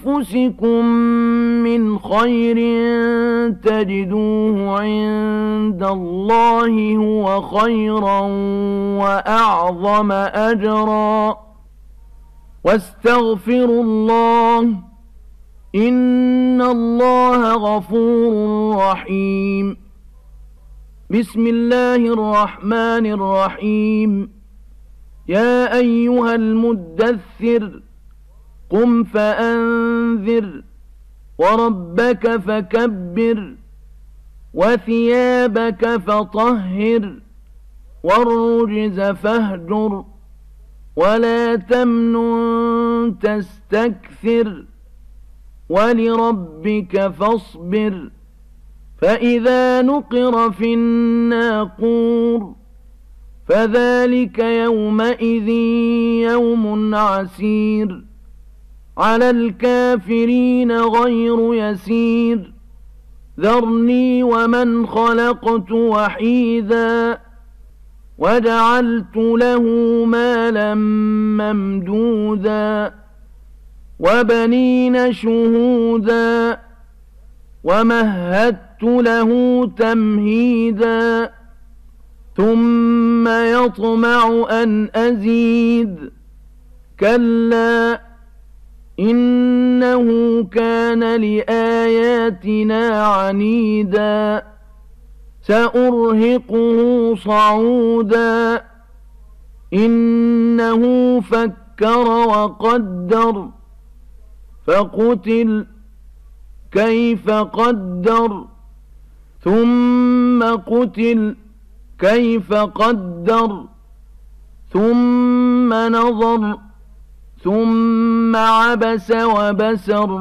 أنفسكم من خير تجدوه عند الله هو خيرا وأعظم أجرا واستغفروا الله إن الله غفور رحيم. بسم الله الرحمن الرحيم. يا أيها المدثر قم فأنذر وربك فكبر وثيابك فطهر والرجز فاهجر ولا تمنن تستكثر ولربك فاصبر فإذا نقر في الناقور فذلك يومئذ يوم عسير على الكافرين غير يسير ذرني ومن خلقت وحيدا وجعلت له مالا ممدودا وبنين شهودا ومهدت له تمهيدا ثم يطمع أن أزيد كلا إنه كان لآياتنا عنيدا سأرهقه صعودا إنه فكر وقدر فقتل كيف قدر ثم قتل كيف قدر ثم نظر ثم عبس وبسر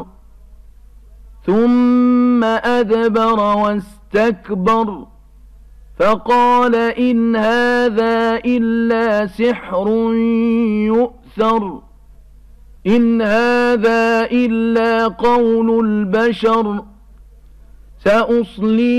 ثم أدبر واستكبر فقال إن هذا إلا سحر يؤثر إن هذا إلا قول البشر سأصلي